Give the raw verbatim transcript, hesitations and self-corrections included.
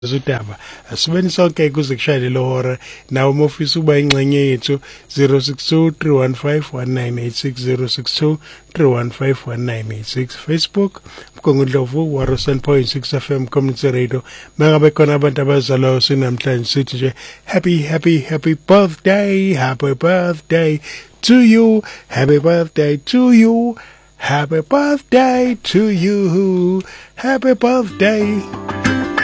Zudaba asibeni sonke kuze kushayele lohora nawe uma ufisa ukuba ingxenye yethu zero six two three one five one nine eight six zero six two three one five one nine eight six Facebook Mkongondlovu one oh seven point six F M Community Radio mangabe khona abantu abazalwayo sinamhlanje sithi nje happy happy happy birthday happy birthday to you happy birthday to you happy birthday to you happy birthday